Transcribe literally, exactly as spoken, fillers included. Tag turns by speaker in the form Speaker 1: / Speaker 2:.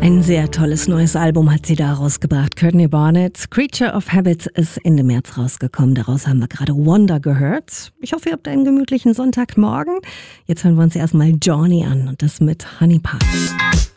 Speaker 1: Ein sehr tolles neues Album hat sie da rausgebracht. Courtney Barnett. Creature of Habits ist Ende März rausgekommen. Daraus haben wir gerade Wonder gehört. Ich hoffe, ihr habt einen gemütlichen Sonntagmorgen. Jetzt hören wir uns erstmal Johnny an und das mit Honey Pie.